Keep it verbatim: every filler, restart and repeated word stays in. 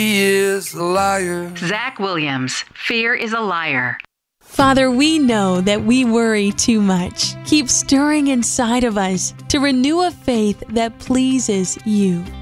He is a liar. Zach Williams, Fear is a Liar. Father, we know that we worry too much. Keep stirring inside of us to renew a faith that pleases you.